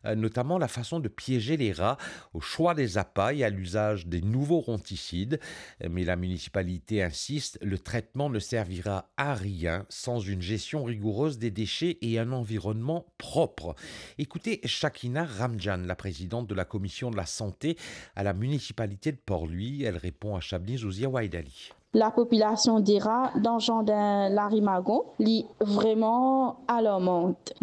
notamment la façon de piéger les rats, au choix des appâts et à l'usage des nouveaux ronticides. Mais la municipalité insiste, le traitement ne servira à rien sans une gestion rigoureuse des déchets et un environnement propre. Écoutez Shakina Ramjan, la présidente de la commission de la santé à la municipalité de Port-Louis. Elle répond à Chablis Ouzia Waidali. La population des rats dans Jardin Larimagon est vraiment alarmante.